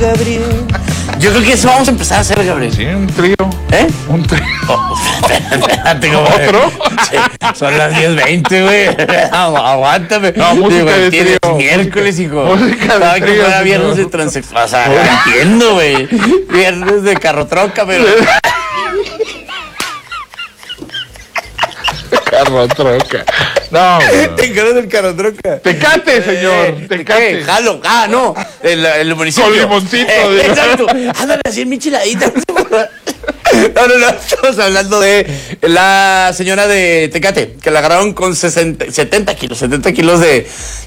Gabriel. Yo creo que eso vamos a empezar a hacer, Gabriel. Sí, un trío. ¿Eh? Un trío. Espérate, compadre. ¿Otro? Sí, son las 10:20, güey. Aguántame. No, música de tienes trío. miércoles, hijo. Música de Cada que trío, fuera señor. viernes de transexual. O sea, entiendo, güey. Viernes de carrotroca, pero... Carro troca. No, Te encargas del carrotroca. Tecate, señor. Tecate. Jalo. Ah, no. El municipio. Con limoncito. Exacto. Ándale así en micheladita. No. Estamos hablando de la señora de Tecate, que la agarraron con 70 kilos de